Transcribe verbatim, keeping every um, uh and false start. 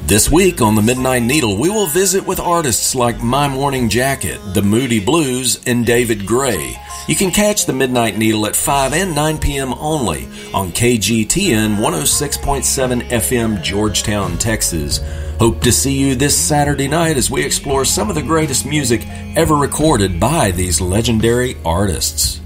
This week on the Midnight Needle, we will visit with artists like My Morning Jacket, The Moody Blues, and David Gray. You can catch the Midnight Needle at five and nine p.m. only on K G T N one oh six point seven F M, Georgetown, Texas. Hope to see you this Saturday night as we explore some of the greatest music ever recorded by these legendary artists.